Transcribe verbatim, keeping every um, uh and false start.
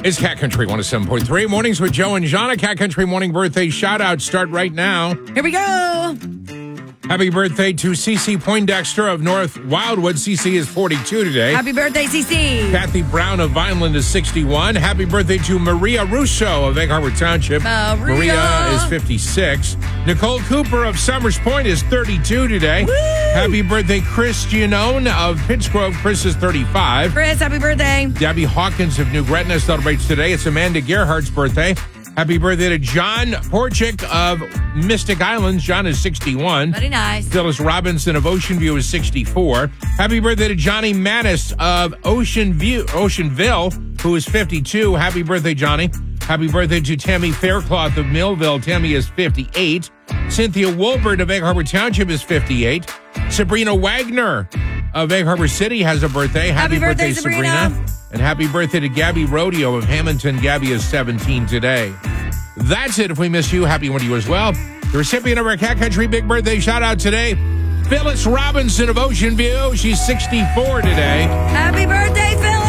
It's Cat Country one oh seven point three. Mornings with Joe and Jana. Cat Country morning birthday shout-outs start right now. Here we go. Happy birthday to Cece Poindexter of North Wildwood. Cece is forty-two today. Happy birthday, Cece. Kathy Brown of Vineland is sixty-one. Happy birthday to Maria Russo of Egg Harbor Township. Maria. Maria is fifty-six. Nicole Cooper of Summers Point is thirty-two today. Woo! Happy birthday, Chris Giannone of Pittsgrove. Chris is thirty-five. Chris, happy birthday. Debbie Hawkins of New Gretna celebrates today. It's Amanda Gerhardt's birthday. Happy birthday to John Porchick of Mystic Islands. John is sixty-one. Very nice. Phyllis Robinson of Ocean View is sixty-four. Happy birthday to Johnny Mattis of Ocean View, Oceanville, who is fifty-two. Happy birthday, Johnny. Happy birthday to Tammy Faircloth of Millville. Tammy is fifty-eight. Cynthia Wolbert of Egg Harbor Township is fifty-eight. Sabrina Wagner of Egg Harbor City has a birthday. Happy, Happy birthday, Sabrina. Sabrina. And happy birthday to Gabby Rodeo of Hamilton. Gabby is seventeen today. That's it. If we miss you, happy one to you as well. The recipient of our Cat Country Big Birthday shout-out today, Phyllis Robinson of Ocean View. She's sixty-four today. Happy birthday, Phyllis.